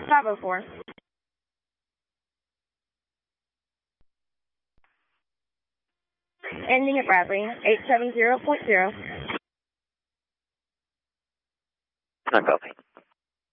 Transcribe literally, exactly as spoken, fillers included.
five oh four. Ending at Bradley, eight seven zero point zero. Not copy.